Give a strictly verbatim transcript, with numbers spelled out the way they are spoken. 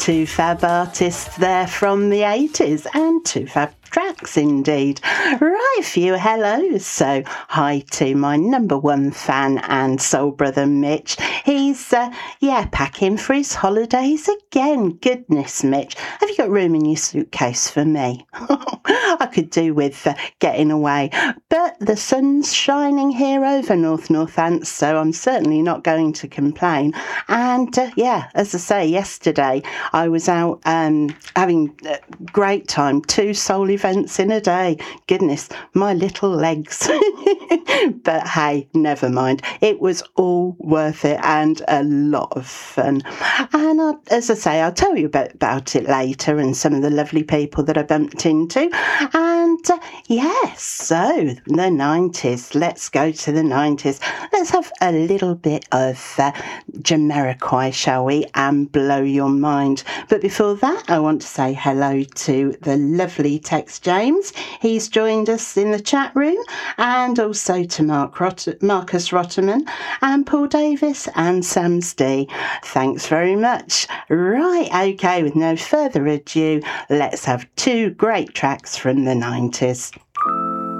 two fab artists there from the eighties, and two fab tracks indeed. Right, a few hellos. So hi to my number one fan and soul brother Mitch. He's uh, yeah packing for his holidays again. Goodness, Mitch, have you got room in your suitcase for me? I could do with uh, getting away, but the sun's shining here over North Northants, so I'm certainly not going to complain. And uh, yeah, as I say, yesterday I was out um, having a great time. Two soul events in a day. Goodness, my little legs. But hey, never mind. It was all worth it and a lot of fun. And I, as I say, I'll tell you about, about it later and some of the lovely people that I bumped into. And uh, yes, so the nineties. Let's go to the nineties. Let's have a little bit of uh, Jamiroquai, shall we, and blow your mind. But before that, I want to say hello to the lovely Tex James. He's joined us in the chat room, and also to Mark Rot- Marcus Rotterman and Paul Davis and Sam's D. Thanks very much. Right, okay, with no further ado, let's have two great tracks from the nineties.